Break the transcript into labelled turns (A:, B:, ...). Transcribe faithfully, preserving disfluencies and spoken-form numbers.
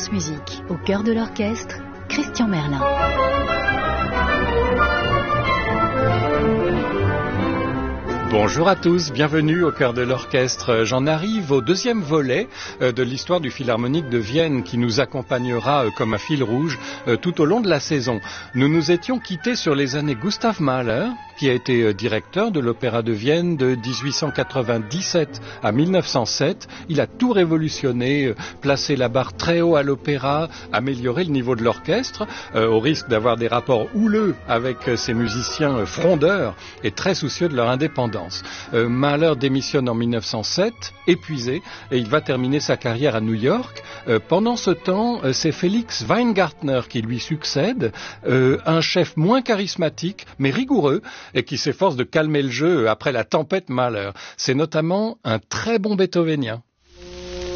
A: France Musique, au cœur de l'orchestre, Christian Merlin.
B: Bonjour à tous, bienvenue au cœur de l'orchestre. J'en arrive au deuxième volet de l'histoire du Philharmonique de Vienne qui nous accompagnera comme un fil rouge tout au long de la saison. Nous nous étions quittés sur les années Gustav Mahler, qui a été directeur de l'Opéra de Vienne de dix-huit cent quatre-vingt-dix-sept à mille neuf cent sept. Il a tout révolutionné, placé la barre très haut à l'opéra, amélioré le niveau de l'orchestre, euh, au risque d'avoir des rapports houleux avec ses musiciens frondeurs et très soucieux de leur indépendance. Euh, Mahler démissionne en mille neuf cent sept, épuisé, et il va terminer sa carrière à New York. Euh, pendant ce temps, euh, c'est Felix Weingartner qui lui succède, euh, un chef moins charismatique, mais rigoureux, et qui s'efforce de calmer le jeu après la tempête Mahler. C'est notamment un très bon beethovenien.